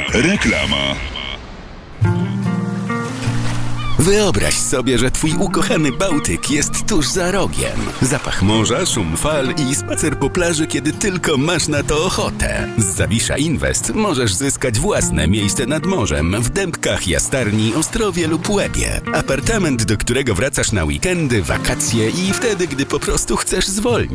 Reklama. Wyobraź sobie, że twój ukochany Bałtyk jest tuż za rogiem. Zapach morza, szum fal i spacer po plaży, kiedy tylko masz na to ochotę. Z Zawisza Invest możesz zyskać własne miejsce nad morzem w Dębkach, Jastarni, Ostrowie lub Łebie. Apartament, do którego wracasz na weekendy, wakacje i wtedy, gdy po prostu chcesz zwolnić.